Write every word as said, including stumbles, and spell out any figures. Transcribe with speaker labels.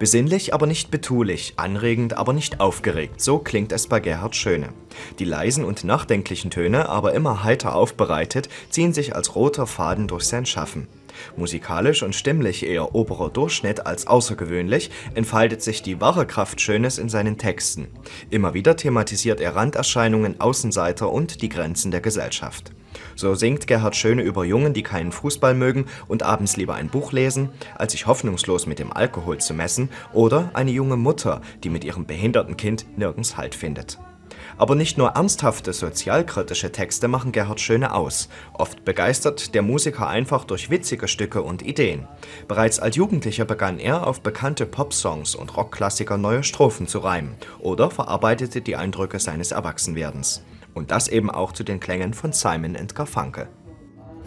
Speaker 1: Besinnlich, aber nicht betulich, anregend, aber nicht aufgeregt, so klingt es bei Gerhard Schöne. Die leisen und nachdenklichen Töne, aber immer heiter aufbereitet, ziehen sich als roter Faden durch sein Schaffen. Musikalisch und stimmlich eher oberer Durchschnitt als außergewöhnlich, entfaltet sich die wahre Kraft Schönes in seinen Texten. Immer wieder thematisiert er Randerscheinungen, Außenseiter und die Grenzen der Gesellschaft. So singt Gerhard Schöne über Jungen, die keinen Fußball mögen und abends lieber ein Buch lesen, als sich hoffnungslos mit dem Alkohol zu messen, oder eine junge Mutter, die mit ihrem behinderten Kind nirgends Halt findet. Aber nicht nur ernsthafte sozialkritische Texte machen Gerhard Schöne aus. Oft begeistert der Musiker einfach durch witzige Stücke und Ideen. Bereits als Jugendlicher begann er, auf bekannte Popsongs und Rockklassiker neue Strophen zu reimen oder verarbeitete die Eindrücke seines Erwachsenwerdens. Und das eben auch zu den Klängen von Simon and Garfunkel.